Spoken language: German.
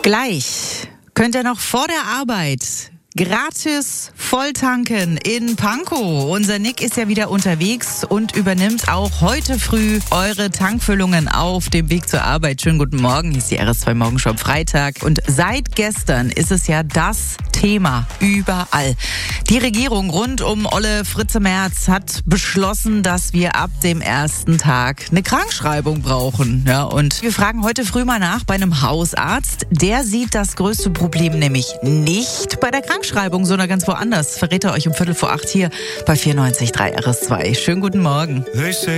Gleich könnt ihr noch vor der Arbeit gratis volltanken in Pankow. Unser Nick ist ja wieder unterwegs und übernimmt auch heute früh eure Tankfüllungen auf dem Weg zur Arbeit. Schönen guten Morgen, hier ist die RS2 Morgenschau am Freitag. Und seit gestern ist es ja das Thema überall. Die Regierung rund um Olle Fritze Merz hat beschlossen, dass wir ab dem ersten Tag eine Krankschreibung brauchen. Ja, und wir fragen heute früh mal nach bei einem Hausarzt. Der sieht das größte Problem nämlich nicht bei der Krankschreibung, sondern ganz woanders. Verrät er euch um 7:45 hier bei 94.3 RS2. Schönen guten Morgen.